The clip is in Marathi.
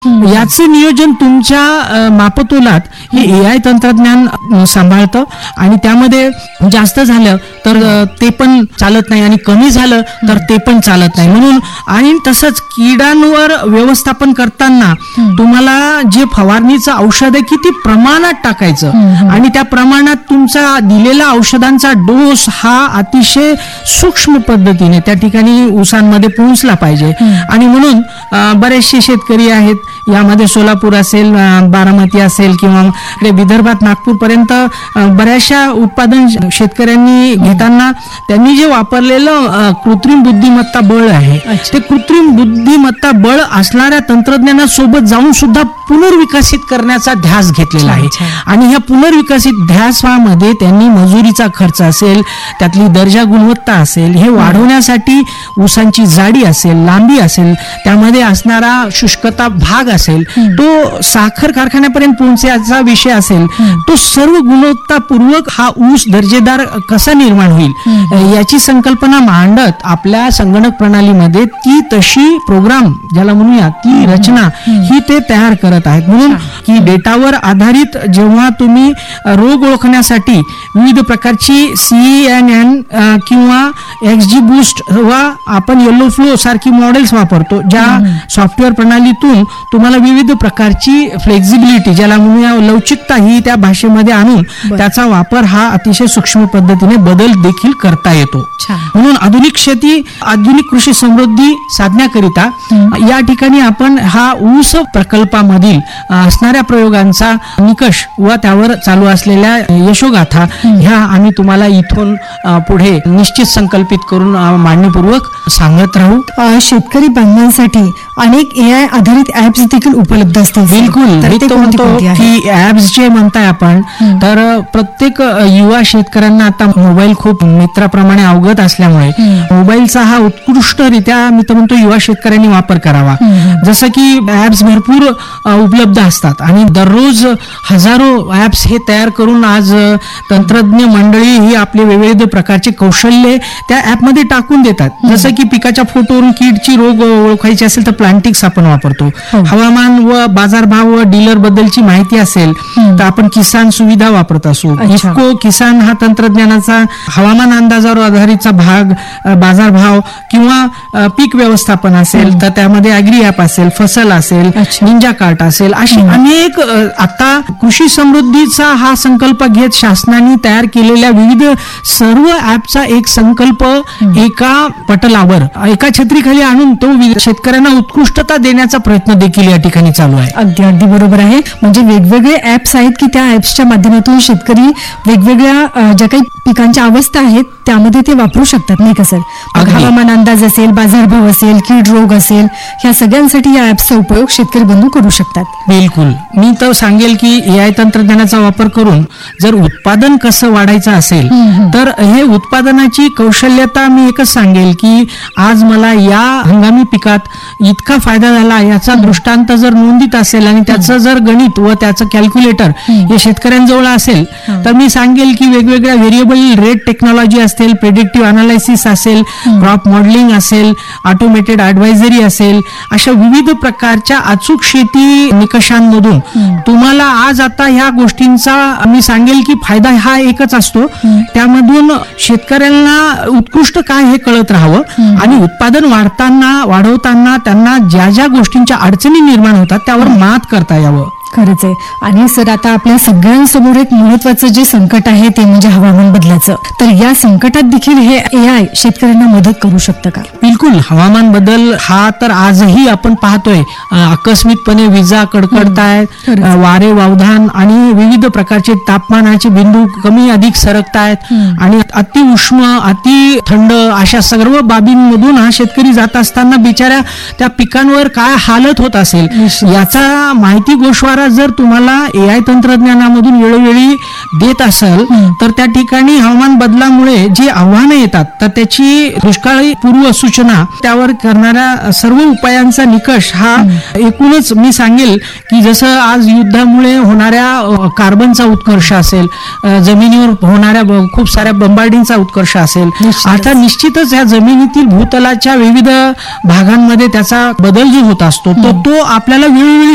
याचं नियोजन तुमच्या मापतोलात हे AI तंत्रज्ञान सांभाळतं आणि त्यामध्ये जास्त झालं तर ते पण चालत नाही आणि कमी झालं तर ते पण चालत नाही. म्हणून आणि तसंच किडांवर व्यवस्थापन करताना तुम्हाला जे फवारणीचं औषध आहे किती प्रमाणात टाकायचं आणि त्या प्रमाणात तुमचा दिलेला औषधांचा डोस हा अतिशय सूक्ष्म पद्धतीने त्या ठिकाणी ऊसांमध्ये पोहोचला पाहिजे. आणि म्हणून बरेचसे शेतकरी आहेत, यामध्ये सोलापूर असेल, बारामती असेल किंवा विदर्भात नागपूर पर्यंत बऱ्याचशा उत्पादन शेतकऱ्यांनी घेताना त्यांनी जे वापरलेलं कृत्रिम बुद्धिमत्ता बळ आहे ते कृत्रिम बुद्धिमत्ता बळ असणाऱ्या तंत्रज्ञानासोबत जाऊन सुद्धा पुनर्विकसित करण्याचा ध्यास घेतलेला आहे. आणि ह्या पुनर्विकसित ध्यासामध्ये त्यांनी मजुरीचा खर्च असेल, त्यातली दर्जा गुणवत्ता असेल, हे वाढवण्यासाठी ऊसांची जाडी असेल, लांबी असेल, त्यामध्ये असणारा शुष्कता भाग असेल, तो साखर कारखान्यापर्यंत पोहोचण्याचा विषय असेल, तो सर्व गुणवत्तापूर्वक हा ऊस दर्जेदार कसा निर्माण होईल याची संकल्पना मांडत आपल्या संगणक प्रणालीमध्ये ती तशी प्रोग्राम ज्याला म्हणूया ती रचना ही ते तयार करत आहेत. म्हणून की डेटावर आधारित जेव्हा तुम्ही रोग ओळखण्यासाठी विविध प्रकारची CNN किंवा XG बूस्ट वा आपण येलो फ्लो सारखी मॉडेल्स वापरतो, ज्या सॉफ्टवेअर प्रणालीतून तुम्हाला विविध प्रकारची फ्लेक्झिबिलिटी ज्याला म्हणूया लवचिकता ही त्या भाषेमध्ये आणून त्याचा वापर हा अतिशय सूक्ष्म पद्धतीने बदल देखील करता येतो. म्हणून आधुनिक शेती, आधुनिक कृषी समृद्धी साधण्याकरिता या ठिकाणी आपण हा ऊस प्रकल्पामधील असणाऱ्या प्रयोगांचा निकष व त्यावर चालू असलेल्या यशोगाथा ह्या आम्ही तुम्हाला इथून पुढे निश्चित संकल्पित करून मांडणीपूर्वक सांगत राहू. शेतकरी बांधवांसाठी अनेक AI आधारित ऍप्स देखील उपलब्ध असतील. बिलकुल, मी तो म्हणतो की ऍप्स जे म्हणताय आपण, तर प्रत्येक युवा शेतकऱ्यांना आता मोबाईल खूप मित्राप्रमाणे अवगत असल्यामुळे मोबाईलचा हा उत्कृष्टरित्या मी तर म्हणतो युवा शेतकऱ्यांनी वापर करावा. जसं की ऍप्स भरपूर उपलब्ध असतात आणि दररोज हजारो ऍप्स हे तयार करून आज तंत्रज्ञ मंडळी ही आपले विविध प्रकारचे कौशल्य त्या ऍपमध्ये टाकून देतात. जसं की पिकाच्या फोटोवरून कीडची रोग ओळखायची असेल तर प्लांटिक्स आपण वापरतो. हवामान व बाजारभाव व डीलर बद्दलची माहिती असेल तर आपण किसान सुविधा वापरत असू. इफको किसान हा तंत्रज्ञानाचा हवामान अंदाजावर आधारितचा भाग, बाजारभाव किंवा पीक व्यवस्थापन असेल तर त्यामध्ये ॲग्री ॲप असेल, फसल असेल, निंजा कार्ट असेल, अशी अनेक आता कृषी समृद्धीचा हा संकल्प घेत शासनाने तयार केलेल्या विविध सर्व ऍपचा एक संकल्प एका पटलावर एका छत्रीखाली आणून तो शेतकऱ्यांना उत्कृष्टता देण्याचा प्रयत्न देखील या ठिकाणी चालू आहे. अगदी बरोबर आहे. म्हणजे वेगवेगळे ऍप्स आहेत की त्या ऍप्सच्या माध्यमातून शेतकरी वेगवेगळ्या ज्या काही पिकांच्या अवस्था आहेत त्यामध्ये ते वापरू शकतात, नाही का सर? हवामान अंदाज असेल, बाजारभाव असेल, कीड रोग असेल, ह्या सगळ्यांसाठी या ऍप्सचा उपयोग शेतकरी बंधू करू शकतात. बिलकुल, मी तर सांगेल की AI तंत्रज्ञानाचा वापर करून जर उत्पादन कसं वाढायचं असेल तर हे उत्पादनाची कौशल्यता मी एकच सांगेल की आज मला या हंगामी पिकात इतका फायदा झाला याचा दृष्टांत जर नोंदीत असेल आणि त्याचं जर गणित व त्याचं कॅल्क्युलेटर हे शेतकऱ्यांजवळ असेल तर मी सांगेल की वेगवेगळ्या व्हेरिएबल रेट टेक्नॉलॉजी असेल, प्रेडिक्टिव्ह अनालिसिस असेल, क्रॉप मॉडेलिंग असेल, ऑटोमेटेड ऍडवायझरी असेल, अशा विविध प्रकारच्या अचूक शेती निकषांमधून तुम्हाला आज आता ह्या गोष्टींचा मी सांगेल की फायदा हा एकच असतो. त्यामधून शेतकऱ्यांना उत्कृष्ट काय हे कळत राहावं आणि उत्पादन वाढवताना त्यांना ज्या ज्या गोष्टींच्या अडचणी निर्माण होतात त्यावर मात करता यावं. खरंच आहे. आणि सर आता आपल्या सगळ्यांसमोर एक महत्वाचं जे संकट आहे ते म्हणजे हवामान बदलाचं, तर या संकटात देखील हे AI शेतकऱ्यांना मदत करू शकतं का? बिलकुल, हवामान बदल हा तर आजही आपण पाहतोय. आकस्मिकपणे विजा कडकडतायत, वारे वावधान आणि विविध प्रकारचे तापमानाचे बिंदू कमी अधिक सरकतायत आणि अति उष्ण, अति थंड अशा सर्व बाबींमधून हा शेतकरी जात असताना बिचाऱ्या त्या पिकांवर काय हालत होत असेल याचा माहिती गोषवारा जर तुम्हाला AI तंत्रज्ञानामधून वेळोवेळी देत असेल तर त्या ठिकाणी हवामान बदलामुळे जी आव्हानं येतात तर त्याची दुष्काळी पूर्व सूचना, त्यावर करणाऱ्या सर्व उपायांचा निकष हा एकूणच मी सांगेल की जसं आज युद्धामुळे होणाऱ्या कार्बनचा उत्कर्ष असेल, जमिनीवर होणाऱ्या खूप साऱ्या बंबार्डिंगचा उत्कर्ष असेल, आता निश्चितच या जमिनीतील भूतलाच्या विविध भागांमध्ये त्याचा बदल जो होत असतो तो आपल्याला वेळोवेळी